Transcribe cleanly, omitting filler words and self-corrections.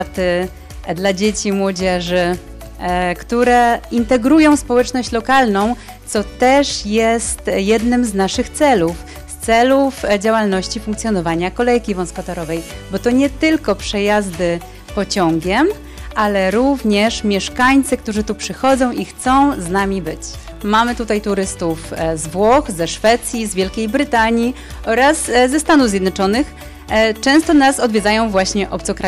dla dzieci i młodzieży, które integrują społeczność lokalną, co też jest jednym z naszych celów, z celów działalności funkcjonowania kolejki wąskotorowej, bo to nie tylko przejazdy pociągiem, ale również mieszkańcy, którzy tu przychodzą i chcą z nami być. Mamy tutaj turystów z Włoch, ze Szwecji, z Wielkiej Brytanii oraz ze Stanów Zjednoczonych. Często nas odwiedzają właśnie obcokrajowcy.